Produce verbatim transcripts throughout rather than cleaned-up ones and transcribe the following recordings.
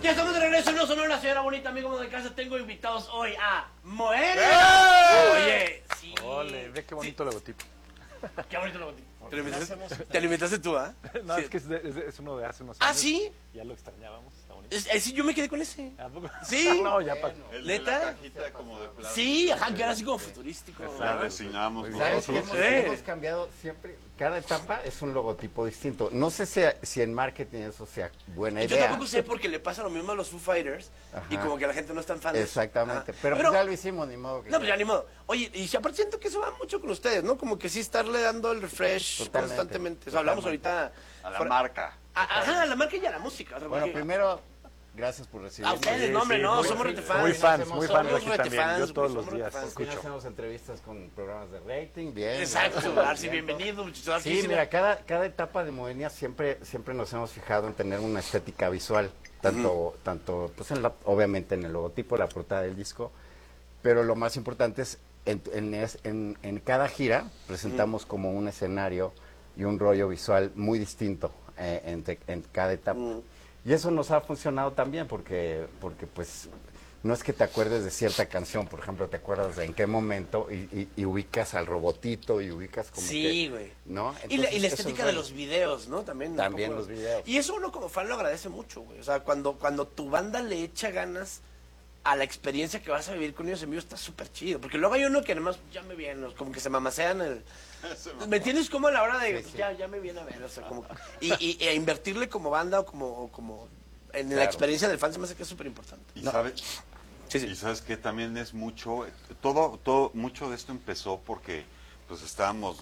Ya estamos de regreso en No Sonora, señora bonita, amigo de casa. Tengo invitados hoy a Moenia. Oye, sí. Ole, ve qué bonito sí. logotipo. Qué bonito logotipo. ¿Te lo invitaste, ¿Te lo invitaste tú, ah? ¿eh? No, sí. es que es, de, es, de, es uno de hace unos años. ¿Ah, sí? Ya lo extrañábamos, está bonito. Es, es, yo me quedé con ese. ¿A poco? Sí. No, ya pasó. El ¿Neta? de la cajita como de plástico. Sí, ajá, que era así como futurístico. La designamos ¿Sabes nosotros. qué? Hemos, hemos cambiado siempre, cada etapa es un logotipo distinto. No sé si, si en marketing eso sea buena idea. Yo tampoco sé porque le pasa lo mismo a los Foo Fighters. Ajá. Y como que la gente no es tan fan. Exactamente, ajá. pero, pero pues ya lo hicimos, ni modo. Que no, pues ya ni modo. Oye, y si aparte siento que eso va mucho con ustedes, ¿no? Como que sí estarle dando el refresh totalmente, constantemente. O sea, hablamos ahorita... A la fuera... marca. Ajá, a la marca y a la música. O sea, bueno, porque... primero... Gracias por recibirnos. A ustedes, no, hombre, no, muy, somos muy, retefans. Muy fans, muy fans somos aquí también. fans, Yo todos los somos días fans. escucho. Hacemos entrevistas con programas de rating, bien. Exacto, Arci, bienvenido. Sí, mira, cada, cada etapa de Moenia siempre, siempre nos hemos fijado en tener una estética visual, tanto, uh-huh. tanto pues en la, obviamente en el logotipo, la portada del disco, pero lo más importante es, en, en, en, en cada gira presentamos uh-huh. como un escenario y un rollo visual muy distinto eh, en, en cada etapa. Uh-huh. Y eso nos ha funcionado también porque, porque pues, no es que te acuerdes de cierta canción, por ejemplo, te acuerdas de en qué momento y, y, y ubicas al robotito y ubicas como sí, güey. ¿no? Entonces, y, la, y la estética de los videos, ¿no? También. También los videos. Y eso uno como fan lo agradece mucho, güey. O sea, cuando, cuando tu banda le echa ganas a la experiencia que vas a vivir con ellos en vivo, está súper chido. Porque luego hay uno que además ya me viene, como que se mamasean el... ¿Me entiendes? Como a la hora de... Sí, sí. Ya, ya me viene a ver, o sea, como... Y, y, y a invertirle como banda o como... O como en claro. la experiencia del fan se me hace que es súper importante. Y no. sabes... Sí, sí. Y sabes que también es mucho... Todo, todo, mucho de esto empezó porque pues estábamos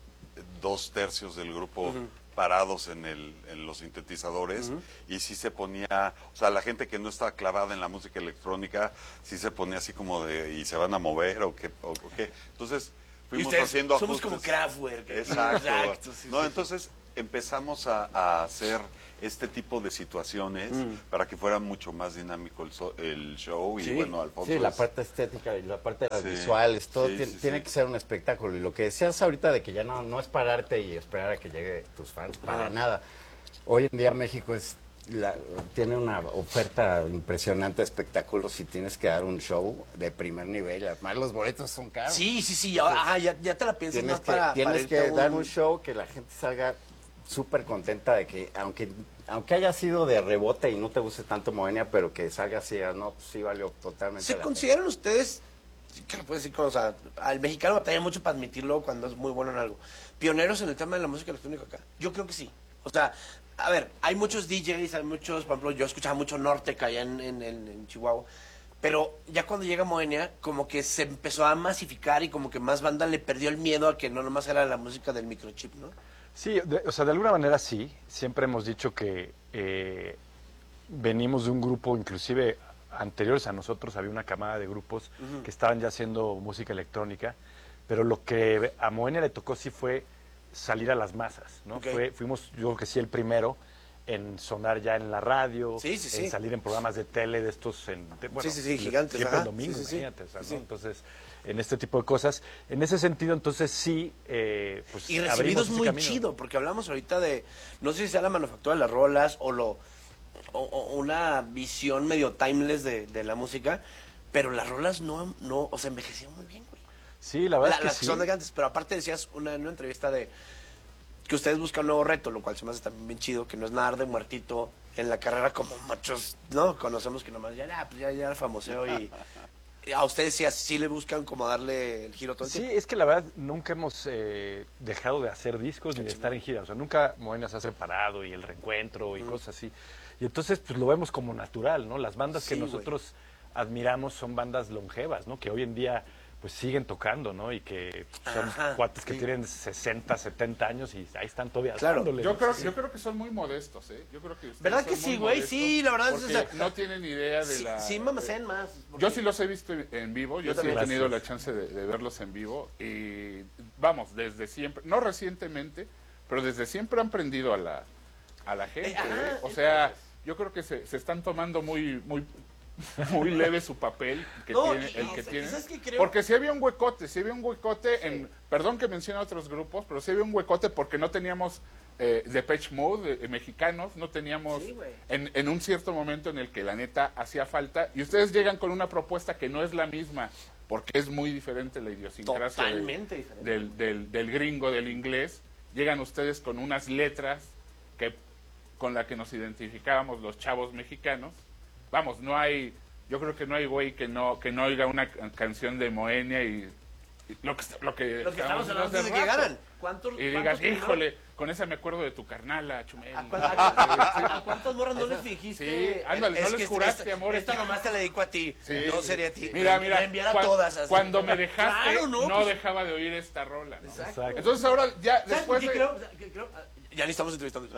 dos tercios del grupo... Uh-huh. parados en el en los sintetizadores uh-huh. y sí se ponía, o sea, la gente que no estaba clavada en la música electrónica, sí se ponía así como de, y se van a mover o qué, o, o qué. Entonces, fuimos haciendo ajustes. Somos como Kraftwerk. Exacto. Exacto sí, no, sí. entonces empezamos a, a hacer este tipo de situaciones mm. para que fuera mucho más dinámico el, so, el show y sí. bueno, Alfonso. Sí, la es... parte estética y la parte de las sí. visuales, todo sí, tiene, sí, tiene sí. que ser un espectáculo. Y lo que decías ahorita de que ya no, no es pararte y esperar a que llegue tus fans, para ah. nada. Hoy en día México es la, tiene una oferta impresionante de espectáculos y tienes que dar un show de primer nivel. Además los boletos son caros. Sí, sí, sí, ya, ajá, ya, ya te la piensas tienes más que, para... Tienes para que un... dar un show que la gente salga súper contenta de que, aunque aunque haya sido de rebote y no te guste tanto Moenia, pero que salga así, no, pues sí valió totalmente. ¿Se consideran pena. ustedes, qué lo puedo decir, o sea, al mexicano batalla mucho para admitirlo cuando es muy bueno en algo, pioneros en el tema de la música electrónica acá? Yo creo que sí. O sea, a ver, hay muchos D Js, hay muchos, por ejemplo, yo escuchaba mucho Nortec allá en, en, en, en Chihuahua, pero ya cuando llega Moenia, como que se empezó a masificar y como que más banda le perdió el miedo a que no nomás era la música del microchip, ¿no? Sí, de, o sea, de alguna manera sí. Siempre hemos dicho que eh, venimos de un grupo, inclusive anteriores a nosotros, había una camada de grupos uh-huh. que estaban ya haciendo música electrónica, pero lo que a Moenia le tocó sí fue salir a las masas, ¿no? Okay. Fue, fuimos, yo creo que sí, el primero en sonar ya en la radio, sí, sí, en sí. salir en programas de tele de estos, en, de, bueno, sí, sí, sí, gigantes, siempre ajá. el domingo, sí, sí, imagínate, sí. o sea, ¿no? sí. Entonces, en este tipo de cosas, en ese sentido, entonces sí, eh, pues y recibidos muy camino. chido, porque hablamos ahorita de, no sé si sea la manufactura de las rolas o lo, o, o una visión medio timeless de, de la música, pero las rolas no, no, o sea, envejecieron muy bien, güey. Sí, la verdad la, es que las sí. son de antes, pero aparte decías una, en una entrevista de que ustedes buscan un nuevo reto, lo cual se me hace también bien chido, que no es nada de muertito en la carrera como muchos, ¿no? Conocemos que nomás ya, ya, pues ya, ya famoseo y, y a ustedes sí, sí le buscan como darle el giro todo el Sí, tiempo. es que la verdad nunca hemos eh, dejado de hacer discos ni de estar en gira, o sea, nunca Moenia se ha separado y el reencuentro y mm. cosas así. Y entonces pues lo vemos como natural, ¿no? Las bandas sí, que nosotros wey. admiramos son bandas longevas, ¿no? Que hoy en día pues siguen tocando, ¿no? Y que son Ajá, cuates que sí. tienen sesenta, setenta años y ahí están todavía claro. dándole. Yo creo, sí. yo creo que son muy modestos, ¿eh? Yo creo que ¿verdad que sí, güey? Sí, la verdad es que no tienen idea de sí, la... Sí, mamasean más. Porque... Yo sí los he visto en vivo, yo, yo sí he tenido la chance de, de verlos en vivo y vamos, desde siempre, no recientemente, pero desde siempre han prendido a la, a la gente, eh, ajá, ¿eh? O sea, yo creo que se, se están tomando muy, muy muy leve su papel que No, tiene, y- el y- que y tiene. ¿sabes qué creo? Porque si había un huecote, si había un huecote en, perdón que mencione otros grupos, pero si había un huecote porque no teníamos eh, Depeche Mode eh, mexicanos, no teníamos Sí, güey. en, en un cierto momento en el que la neta hacía falta, y ustedes llegan con una propuesta que no es la misma, porque es muy diferente la idiosincrasia del- Totalmente diferente. del, del, del gringo, del inglés. Llegan ustedes con unas letras que con la que nos identificábamos los chavos mexicanos. Vamos, no hay, yo creo que no hay güey que no que no oiga una ca- canción de Moenia y, y lo que lo que, Lo que estamos hablando hace antes de que rato. llegaran. ¿Cuántos, Y digas, cuántos primero- híjole, con esa me acuerdo de tu carnala, Chumel. ¿A, cuán- a- a cuántas morras no les fingiste? Sí, ándale, no les que juraste, esta, amor. Esta nomás te la dedico a ti, Sí. no sería a ti. Mira, Me- mira, me enviara cuan- todas así. cuando me dejaste, Claro, no, no, pues- dejaba de oír esta rola. ¿no? Exacto. Entonces ahora ya ¿Sabes después qué de... creo? ¿Qué creo? Ya ni estamos entrevistando.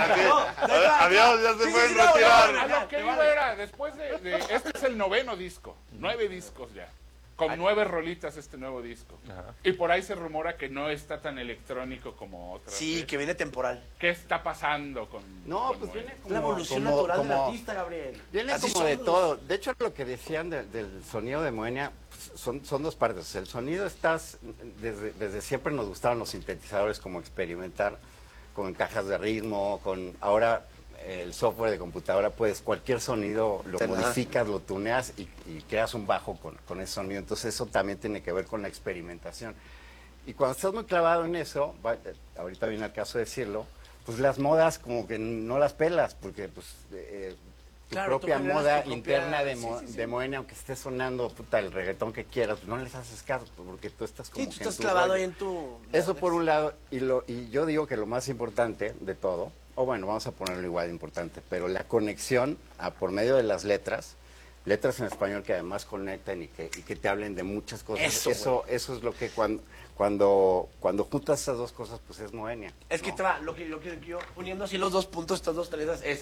Adiós, ya se pueden No, no, retirar. a lo que iba era, después de, de- este es el noveno disco, nueve discos ya, con nueve rolitas este nuevo disco. Ajá. Y por ahí se rumora que no está tan electrónico como otras. Sí, ¿eh? que viene temporal. ¿Qué está pasando con No, con pues Moenia? viene como... La evolución como- natural del como- artista, Gabriel. Viene Así como de somos. todo. De hecho, lo que decían de- del sonido de Moenia pues, son, son dos partes. El sonido estás, desde, desde siempre nos gustaban los sintetizadores, como experimentar con cajas de ritmo, con ahora el software de computadora, pues cualquier sonido lo Ajá. modificas, lo tuneas y, y creas un bajo con, con ese sonido. Entonces eso también tiene que ver con la experimentación. Y cuando estás muy clavado en eso, va- ahorita viene el caso de decirlo, pues las modas como que no las pelas, porque pues eh, tu Claro, tú propia generas moda tu propia- interna de, sí, mo- sí, sí. de Moenia, aunque esté sonando puta el reggaetón que quieras, pues no les haces caso, pues, porque tú estás como Sí, tú que en estás tu clavado rollo. ahí en tu... Eso por un lado, y, lo, y yo digo que lo más importante de todo, o bueno, vamos a ponerlo igual de importante, pero la conexión a, por medio de las letras, letras en español que además conecten y que, y que te hablen de muchas cosas. Eso, eso, eso es lo que cuando, cuando, cuando juntas esas dos cosas, pues es Moenia. Es que ¿no? te va, lo que, lo que yo, uniendo así los dos puntos, estas dos tareas, es,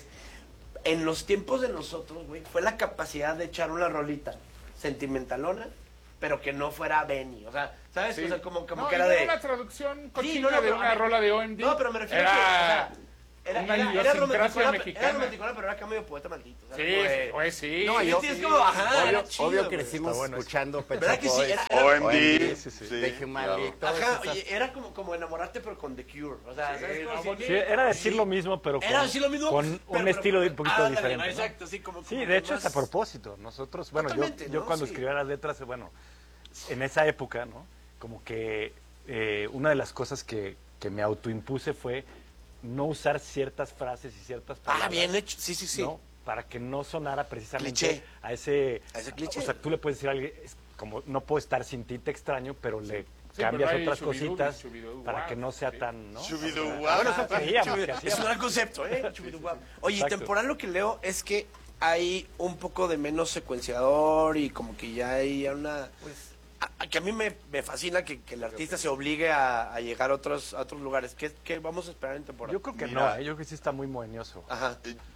en los tiempos de nosotros, güey, fue la capacidad de echar una rolita sentimentalona, pero que no fuera Benny, o sea, ¿sabes? Sí. O sea, como, como No, que y era no de... una traducción cochina Sí, no, no, de pero a una ver, rola de O M D. No, pero me refiero era a que, o sea, era, una era, era idiosincrasia romanticona, mexicana. era romanticona, pero era acá medio poeta maldito. o sea, Sí, como de- pues sí. No, Sí, yo- sí, es como, ajá, obvio, era chido, obvio güey. crecimos Está bueno eso. escuchando Pet ¿Verdad Shop que sí? Boys, Era- era- O M D. Sí, sí, sí. sí, The Human claro. League, todas Ajá, esas- oye, era como, como enamorarte, pero con The Cure. O sea, Sí, ¿sabes? no, Como si- bonito. Sí, era decir Sí. lo mismo, pero con, Era decir lo mismo, con pero- un pero- estilo de un poquito ándale, diferente. ¿no? ¿no? Exacto, sí, como- Sí, como de que hecho es a más- propósito. Nosotros, bueno, yo, Totalmente, yo ¿no? cuando Sí. escribía las letras, bueno, en esa época, ¿no? Como que eh, una de las cosas que, que me autoimpuse fue no usar ciertas frases y ciertas palabras. Ah, bien hecho, sí, sí, sí. ¿no? Para que no sonara precisamente Cliché. a ese... A ese cliché. O sea, tú le puedes decir a alguien, es como no puedo estar sin ti, te extraño, pero le Sí, cambias pero hay otras chubidubis, cositas chubidubis, para guau, que no sea sí. tan... ¿no? Chubiduguá. Ah, bueno, eso creíamos que Es un hacíamos. gran concepto, ¿eh? Chubiduguap. Oye, y Exacto. temporal lo que leo es que hay un poco de menos secuenciador y como que ya hay una... Pues, a- a- que a mí me, me fascina que, que el artista se obligue a, a llegar a otros, a otros lugares. ¿Qué, qué vamos a esperar en temporada? Yo creo que Mira. no, ¿eh? yo creo que sí está muy mohenioso. Ajá.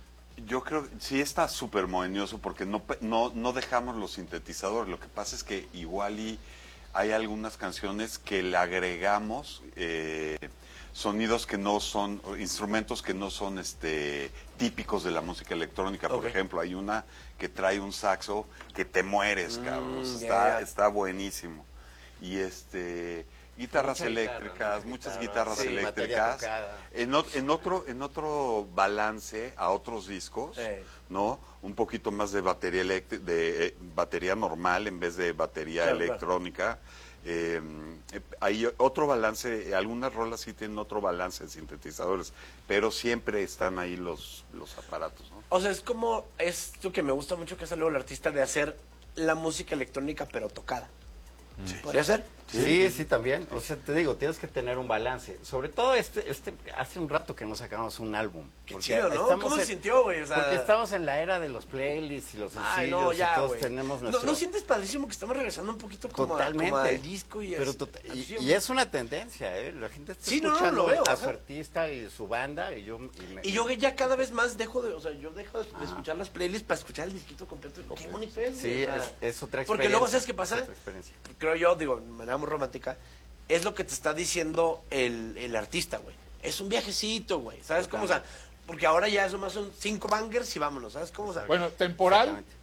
Yo creo que sí está súper mohenioso porque no, pe- no, no dejamos los sintetizadores. Lo que pasa es que igual y hay algunas canciones que le agregamos eh, sonidos que no son, o instrumentos que no son este típicos de la música electrónica. Por Ok. ejemplo, hay una que trae un saxo que te mueres, cabrón. O sea, ya, está, ya. está buenísimo. Y este guitarras Mucha guitarra, eléctricas, ¿no? muchas Guitarras, guitarras sí, batería eléctricas. tocada. En, ot- en otro en otro balance a otros discos, Eh. ¿no? Un poquito más de batería eléctrica, de eh, batería normal en vez de batería Claro, electrónica. Eh, eh, hay otro balance, eh, algunas rolas sí tienen otro balance de sintetizadores, pero siempre están ahí los, los aparatos, ¿no? O sea, es como esto que me gusta mucho que hace luego el artista de hacer la música electrónica pero tocada. ¿Podría ser? Sí, sí, también. O sea, te digo, tienes que tener un balance. Sobre todo este, este, hace un rato que no sacamos un álbum. Qué Porque chido, ¿no? estamos ¿Cómo se en- sintió, güey? O sea, Porque estamos en la era de los playlists y los Ay, sencillos no, ya, y todos güey. tenemos ¿No, nuestro... ¿No sientes padrísimo que estamos regresando un poquito como, a- Totalmente. como al disco? Y, Pero es- tota- y, sí, y es una tendencia, ¿eh? La gente está Sí, no, no, escuchando lo veo, a ajá. su artista y su banda y yo... Y, me- Y yo ya cada vez más dejo de, o sea, yo dejo de, de escuchar las playlists para escuchar el disquito completo. Qué bonito es, güey, Sí, o sea, es, es otra experiencia. Porque luego, ¿sabes qué pasa? Es otra experiencia. Creo yo, digo, de manera muy romántica, es lo que te está diciendo el, el artista, güey. Es un viajecito, güey, ¿sabes cómo? O sea, porque ahora ya eso más son cinco bangers y vámonos, ¿sabes cómo? O sea, Bueno, temporal Exactamente.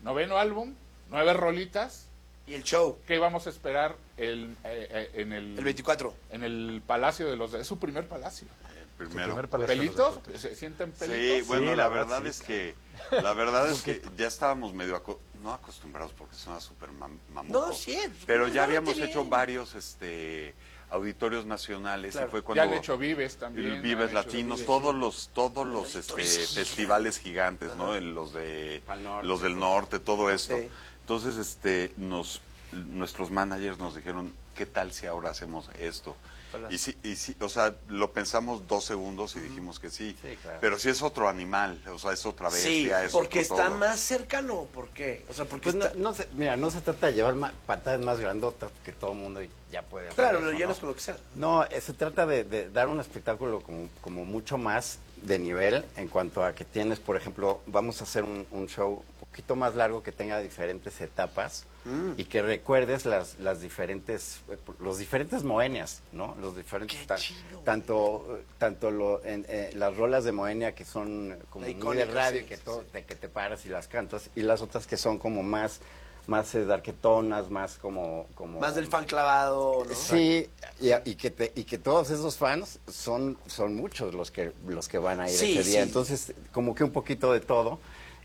noveno álbum, nueve rolitas. Y el show. ¿Qué vamos a esperar el, eh, eh, en el... El veinticuatro. En el Palacio de los... Es su primer palacio. El primero. primer palacio de los ¿Pelitos? deportes. ¿Se sienten Sí, pelitos? bueno, Sí, la, la verdad verdad, es sí. que la verdad es que ya estábamos medio aco- no acostumbrados porque suena súper mam mamuco, No, sí, pero ya no, habíamos bien. hecho varios este auditorios nacionales Claro. y fue Ya cuando han hecho Vives también. el han Vives hecho Latinos, Vives. todos los todos los este festivales gigantes, ¿no? En los de Pal Norte. los del norte, todo esto. Sí. Entonces, este nos nuestros managers nos dijeron, ¿qué tal si ahora hacemos esto? Y sí, y sí, o sea, lo pensamos dos segundos y dijimos que sí. Sí, claro. Pero sí es otro animal, o sea, es otra Sí, bestia. es porque otro está todo. más cercano. ¿Por qué? O sea, porque Pues no, está... no se, mira, no se trata de llevar ma- patadas más grandotas que todo el mundo ya puede hacer. Claro, eso, lo ¿no? llenas con lo que sea. No, eh, se trata de, de dar un espectáculo como, como mucho más de nivel en cuanto a que tienes, por ejemplo, vamos a hacer un, un show un poquito más largo que tenga diferentes etapas Mm. y que recuerdes las, las diferentes, eh, los diferentes Moenias, ¿no? Los diferentes, Qué ta- chido. tanto, eh, tanto lo, en, eh, las rolas de Moenia que son como La muy de icónica, radio sí, y que, sí, todo, sí. te- que te paras y las cantas y las otras que son como más, más eh, darketonas, más como, como Más del fan clavado, ¿no? Sí, y, y que te, y que todos esos fans son son muchos los que los que van a ir Sí, ese día. sí. Entonces, como que un poquito de todo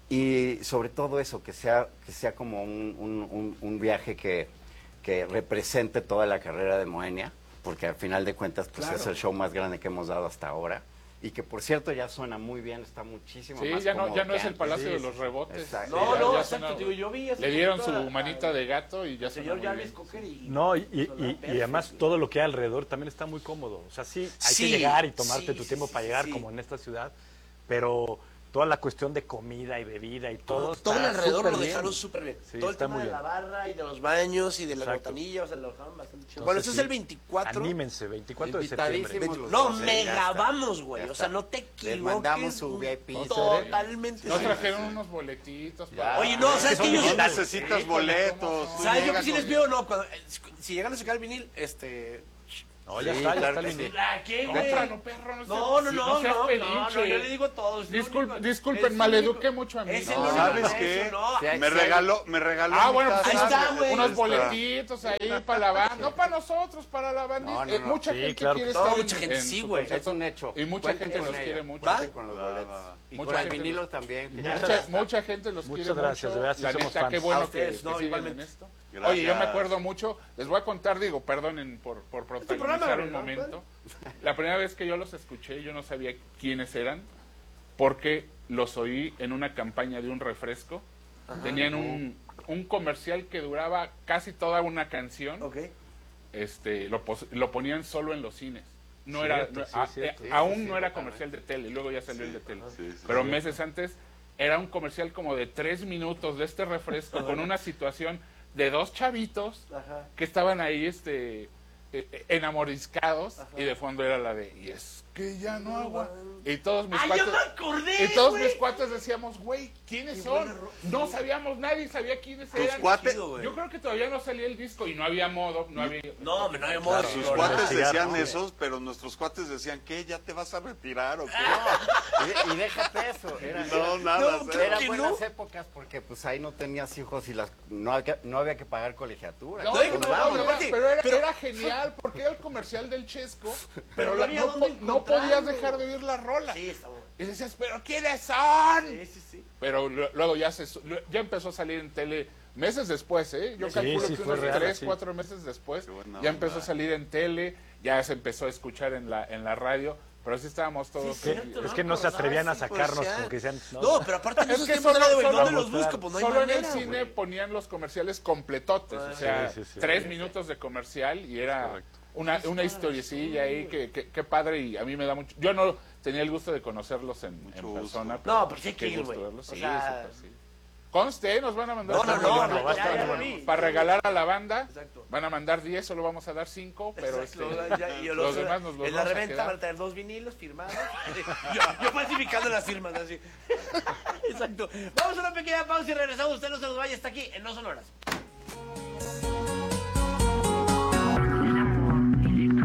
y sobre todo eso, que sea que sea como un, un, un- un viaje que, que represente toda la carrera de Moenia, porque al final de cuentas pues Claro. es el show más grande que hemos dado hasta ahora. Y que por cierto ya suena muy bien, está muchísimo Sí, más ya no, cómodo ya no que es el antes. Palacio Sí, de sí, los sí. Rebotes. Exacto. No, Ya- no, ya exacto, suena- digo, yo vi hace Le dieron poquito su a- manita de gato y ya El suena señor muy Jarvis bien. Cocker y... No, y, y- suena y- y perfecto. además todo lo que hay alrededor también está muy cómodo. O sea, sí, hay Sí, que llegar y tomarte sí, tu sí, tiempo sí, para sí, llegar sí. como en esta ciudad, pero toda la cuestión de comida y bebida y todo, Todo el está alrededor súper lo bien. dejaron súper bien. Sí, Todo el está tema muy de bien. la barra y de los baños y de las Exacto. botanillas, o sea, lo dejaron bastante chido. Entonces, Bueno, eso es sí, el veinticuatro. Anímense, veinticuatro de septiembre. Invitadísimos. Veinte- No, Sí, ya mega está. vamos, güey. Ya O sea, está. no te Les equivoques. mandamos su V I P. Totalmente. Nos sí. trajeron unos boletitos. Ya. para- Oye, no, ¿sabes qué? Yo No sí- necesitas Sí, boletos. ¿cómo tú no? ¿Sabes? Yo llegas que sí les con- pido, no, cuando, eh, si llegan a sacar el vinil, este... No, ya Sí, está, ya claro está que listo. sí. ¿A qué, güey? Cómpralo, perro, no No, seas- no, sí, no, seas no, no, pedinche. no, yo le digo a todos. es el Discul- único- disculpen, es el maleduqué único- mucho a mí. Es el No, único ¿sabes maestro, qué? no. Sí, hay- Me regaló, me regaló Ah, mi bueno, pues casa. ahí está, güey. unos Está. boletitos ahí para la banda. No para nosotros, para la banda. No, no, Eh, no. mucha Sí, gente claro quiere que sí. estar No, en- mucha gente en sí, su güey. concierto. Es un hecho. Y mucha Cuenten gente con los ello. quiere mucho. Cuenten con los Va, va, boletos. va. Y Mucha con el gente vinilo los- también. que Muchas ya- Mucha, mucha gente los Muchas quiere gracias, mucho. de verdad, sí La somos neta, fans. qué A bueno que, ustedes, que no, siguen igualmente. en esto. Gracias. Oye, yo me acuerdo mucho, les voy a contar, digo, perdonen por, por protagonizar programa, un ¿no? momento. La primera vez que yo los escuché, yo no sabía quiénes eran, porque los oí en una campaña de un refresco. Tenían un, un comercial que duraba casi toda una canción. Ok. Este, lo, pos- lo ponían solo en los cines. No Cierto, era, sí, a- cierto. eh, aún no era comercial de tele, luego ya salió el de tele. Sí, sí, Pero sí. meses antes era un comercial como de tres minutos de este refresco con una situación de dos chavitos Ajá. que estaban ahí este eh, eh, enamoriscados y de fondo era la de y es que ya no agua y todos mis ¡Ah, ya cuates me acordé, y todos güey! mis cuates decíamos güey quiénes Qué son buena ro- no sabíamos nadie sabía quiénes Tus eran cuates, Chido, güey. yo creo que todavía no salía el disco y no había modo no había No, hombre, no hay modo de sus explorar. cuates investigar, decían ¿no? esos, pero nuestros cuates decían, ¿qué? ¿Ya te vas a retirar o qué? Y, y déjate eso. Era, No, nada. No, cero. claro Eran que buenas no. épocas porque pues ahí no tenías hijos y las no había, no había que pagar colegiatura. No, No, pero, no, no, no, pero aparte, era, pero era- pero- era genial porque era el comercial del Chesco, pero, Pero no la- había no, dónde po- no podías encontrarlo. dejar de oír la rola. Sí, está bueno. Y decías, pero ¿quiénes son? Sí, sí, sí. Pero lu- luego ya se su- lu- ya empezó a salir en tele meses después, ¿eh? Yo Sí, calculo sí, que fue unos real, tres, sí. cuatro meses después Qué buena ya onda. empezó a salir en tele, ya se empezó a escuchar en la en la radio, pero sí estábamos todos... Sí, Que- cierto, es no que no se acordaba atrevían a ese sacarnos, comercial. como que decían, no, No, pero aparte en Es esos que tiempos solo- era de, solo- ¿dónde los mostrar. busco? Pues no hay Solo en manera, el cine güey. ponían los comerciales completotes, o sea, Sí, sí, sí. tres minutos de comercial y era Correcto. una, una historiecilla ahí que, que, que padre y a mí me da mucho... Yo no tenía el gusto de conocerlos en, en Mucho persona. gusto. No, pero sí hay qué que ir, gusto güey. verlos. O Sí, sea- súper, sí. Conste, nos van a mandar... No, no, para no, regalar- no, ya, ya lo vi. para regalar a la banda, Exacto. van a mandar diez, solo vamos a dar cinco, pero Exacto, este, ya- y yo los los- demás nos los en la vamos a reventa quedar. van a tener dos vinilos firmados. yo, yo falsificando las firmas así. Exacto. Vamos a una pequeña pausa y regresamos. Usted no se nos vaya, está aquí en No Sonoras.